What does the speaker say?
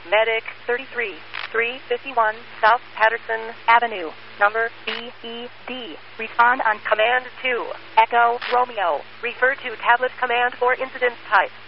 Medic 33, 351 South Patterson Avenue, number BED. Respond on Command 2. Echo Romeo. Refer to tablet command for incident type.